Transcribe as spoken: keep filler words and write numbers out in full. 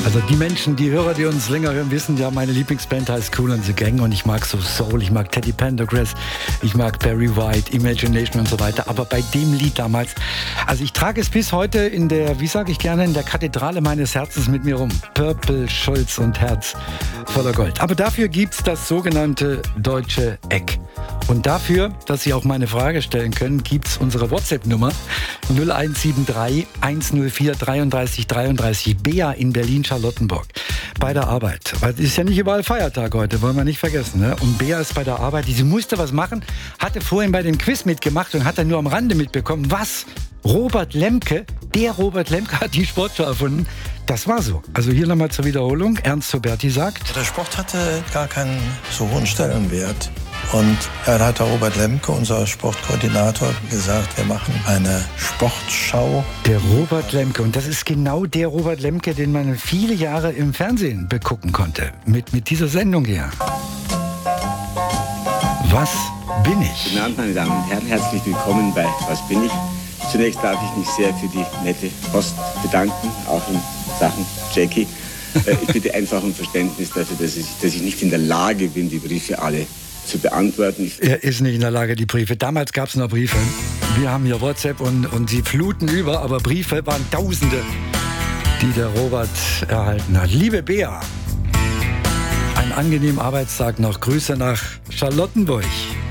Also die Menschen, die Hörer, die uns länger hören, wissen ja, meine Lieblingsband heißt Kool and the Gang und ich mag so Soul, ich mag Teddy Pendergrass, ich mag Barry White, Imagination und so weiter. Aber bei dem Lied damals, also ich trage es bis heute in der, wie sage ich gerne, in der Kathedrale meines Herzens mit mir rum. Purple, Schulz und Herz voller Gold. Aber dafür gibt's das sogenannte Deutsche Eck. Und dafür, dass Sie auch meine Frage stellen können, gibt's unsere WhatsApp-Nummer null eins sieben drei eins null vier drei drei drei drei. Bea in Berlin-Charlottenburg. Bei der Arbeit. Weil es ist ja nicht überall Feiertag heute, wollen wir nicht vergessen. Ne? Und Bea ist bei der Arbeit. Sie musste was machen, hatte vorhin bei dem Quiz mitgemacht und hat dann nur am Rande mitbekommen, was? Robert Lemke, der Robert Lemke hat die Sportschau erfunden. Das war so. Also hier nochmal zur Wiederholung. Ernst Soberti sagt: Der Sport hatte gar keinen so hohen Stellenwert. Und dann hat der Robert Lemke, unser Sportkoordinator, gesagt, wir machen eine Sportschau. Der Robert Lemke. Und das ist genau der Robert Lemke, den man viele Jahre im Fernsehen begucken konnte. Mit, mit dieser Sendung hier. Was bin ich? Guten Abend, meine Damen und Herren. Herzlich willkommen bei Was bin ich? Zunächst darf ich mich sehr für die nette Post bedanken, auch in Sachen Jackie. Ich bitte einfach um Verständnis dafür, dass ich, dass ich nicht in der Lage bin, die Briefe alle zu beantworten. Er ist nicht in der Lage, die Briefe. Damals gab es noch Briefe. Wir haben hier WhatsApp und, und sie fluten über, aber Briefe waren Tausende, die der Robert erhalten hat. Liebe Bea, einen angenehmen Arbeitstag noch. Grüße nach Charlottenburg.